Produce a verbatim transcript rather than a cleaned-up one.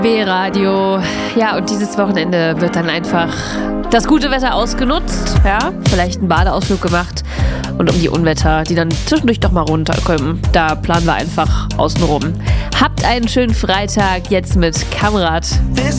B-Radio. Ja, und dieses Wochenende wird dann einfach das gute Wetter ausgenutzt. Ja, vielleicht einen Badeausflug gemacht. Und um die Unwetter, die dann zwischendurch doch mal runterkommen, da planen wir einfach außenrum. Habt einen schönen Freitag jetzt mit Kamrat.